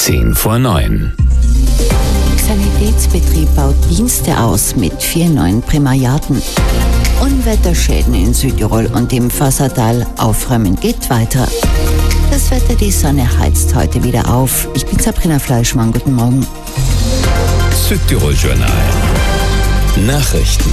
8:10 Sanitätsbetrieb baut Dienste aus mit 4 neuen Primariaten. Unwetterschäden in Südtirol und im Fassatal. Aufräumen geht weiter. Das Wetter, die Sonne heizt heute wieder auf. Ich bin Sabrina Fleischmann, guten Morgen. Südtirol-Journal. Nachrichten.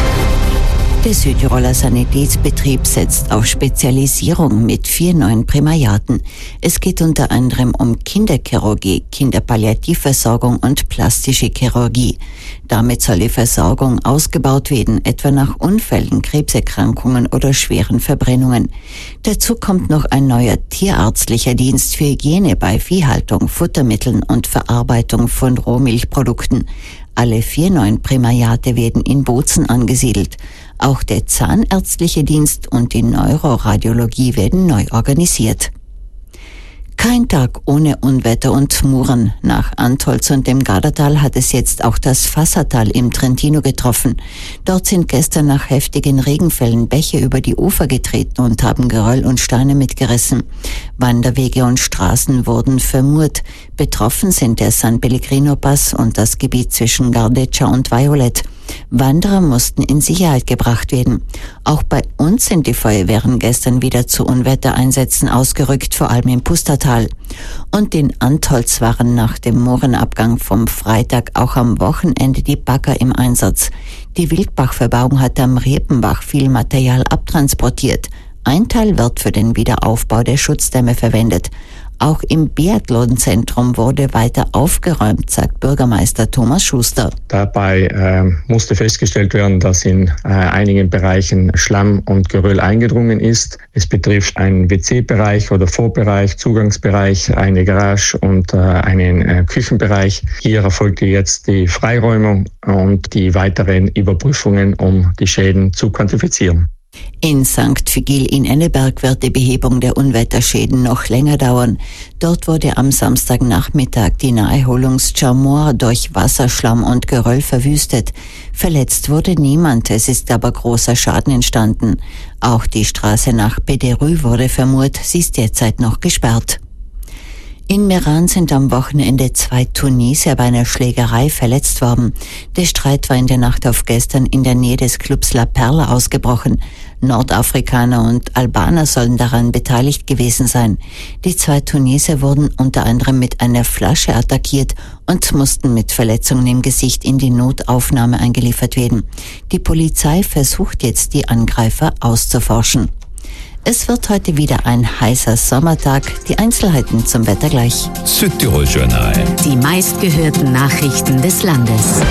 Der Südtiroler Sanitätsbetrieb setzt auf Spezialisierung mit 4 neuen Primariaten. Es geht unter anderem um Kinderchirurgie, Kinderpalliativversorgung und plastische Chirurgie. Damit soll die Versorgung ausgebaut werden, etwa nach Unfällen, Krebserkrankungen oder schweren Verbrennungen. Dazu kommt noch ein neuer tierärztlicher Dienst für Hygiene bei Viehhaltung, Futtermitteln und Verarbeitung von Rohmilchprodukten. Alle 4 neuen Primariate werden in Bozen angesiedelt. Auch der zahnärztliche Dienst und die Neuroradiologie werden neu organisiert. Kein Tag ohne Unwetter und Muren. Nach Antholz und dem Gardatal hat es jetzt auch das Fassatal im Trentino getroffen. Dort sind gestern nach heftigen Regenfällen Bäche über die Ufer getreten und haben Geröll und Steine mitgerissen. Wanderwege und Straßen wurden vermurt. Betroffen sind der San Pellegrino Pass und das Gebiet zwischen Gardeccia und Violet. Wanderer mussten in Sicherheit gebracht werden. Auch bei uns sind die Feuerwehren gestern wieder zu Unwettereinsätzen ausgerückt, vor allem im Pustertal. Und in Antholz waren nach dem Murenabgang vom Freitag auch am Wochenende die Bagger im Einsatz. Die Wildbachverbauung hat am Riepenbach viel Material abtransportiert. Ein Teil wird für den Wiederaufbau der Schutzdämme verwendet. Auch im Biathlonzentrum wurde weiter aufgeräumt, sagt Bürgermeister Thomas Schuster. Dabei musste festgestellt werden, dass in einigen Bereichen Schlamm und Geröll eingedrungen ist. Es betrifft einen WC-Bereich oder Vorbereich, Zugangsbereich, eine Garage und einen Küchenbereich. Hier erfolgte jetzt die Freiräumung und die weiteren Überprüfungen, um die Schäden zu quantifizieren. In St. Vigil in Enneberg wird die Behebung der Unwetterschäden noch länger dauern. Dort wurde am Samstagnachmittag die Naherholungs-Chamor durch Wasserschlamm und Geröll verwüstet. Verletzt wurde niemand, es ist aber großer Schaden entstanden. Auch die Straße nach Pederü wurde vermurt, sie ist derzeit noch gesperrt. In Meran sind am Wochenende 2 Tunesier bei einer Schlägerei verletzt worden. Der Streit war in der Nacht auf gestern in der Nähe des Clubs La Perla ausgebrochen. Nordafrikaner und Albaner sollen daran beteiligt gewesen sein. Die 2 Tunesier wurden unter anderem mit einer Flasche attackiert und mussten mit Verletzungen im Gesicht in die Notaufnahme eingeliefert werden. Die Polizei versucht jetzt, die Angreifer auszuforschen. Es wird heute wieder ein heißer Sommertag. Die Einzelheiten zum Wetter gleich. Südtirol-Journal. Die meistgehörten Nachrichten des Landes.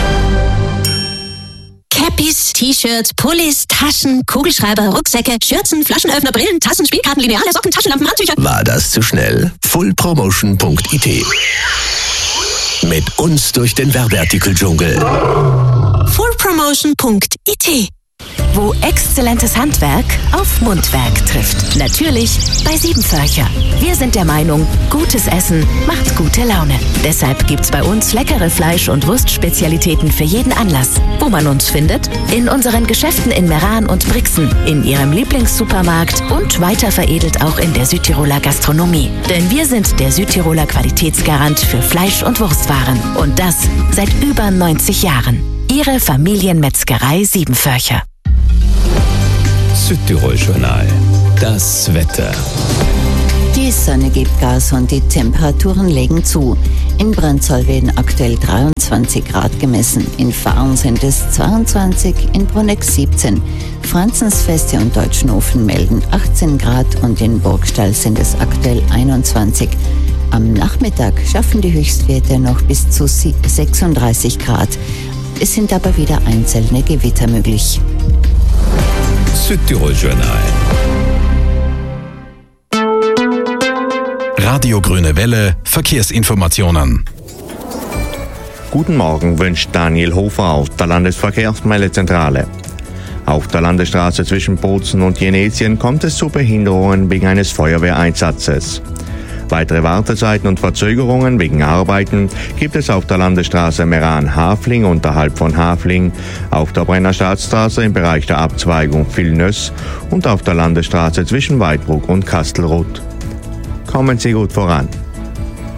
Cappies, T-Shirts, Pullis, Taschen, Kugelschreiber, Rucksäcke, Schürzen, Flaschenöffner, Brillen, Tassen, Spielkarten, Lineale, Socken, Taschenlampen, Handtücher. War das zu schnell? Fullpromotion.it. Mit uns durch den Werbeartikeldschungel. Fullpromotion.it. Wo exzellentes Handwerk auf Mundwerk trifft. Natürlich bei Siebenförcher. Wir sind der Meinung, gutes Essen macht gute Laune. Deshalb gibt's bei uns leckere Fleisch- und Wurstspezialitäten für jeden Anlass. Wo man uns findet? In unseren Geschäften in Meran und Brixen, in Ihrem Lieblingssupermarkt und weiter veredelt auch in der Südtiroler Gastronomie. Denn wir sind der Südtiroler Qualitätsgarant für Fleisch- und Wurstwaren. Und das seit über 90 Jahren. Ihre Familienmetzgerei Siebenförcher. Südtirol-Journal. Das Wetter. Die Sonne gibt Gas und die Temperaturen legen zu. In Brenzol werden aktuell 23 Grad gemessen. In Fahren sind es 22, in Bruneck 17. Franzensfeste und Deutschenhofen melden 18 Grad und in Burgstall sind es aktuell 21. Am Nachmittag schaffen die Höchstwerte noch bis zu 36 Grad. Es sind aber wieder einzelne Gewitter möglich. Südtirol-Journal. Radio Grüne Welle, Verkehrsinformationen. Guten Morgen wünscht Daniel Hofer aus der Landesverkehrsmeldezentrale. Auf der Landesstraße zwischen Bozen und Jenesien kommt es zu Behinderungen wegen eines Feuerwehreinsatzes. Weitere Wartezeiten und Verzögerungen wegen Arbeiten gibt es auf der Landesstraße Meran-Hafling unterhalb von Hafling, auf der Brennerstadtstraße im Bereich der Abzweigung Vilnöss und auf der Landesstraße zwischen Weidbruck und Kastelruth. Kommen Sie gut voran.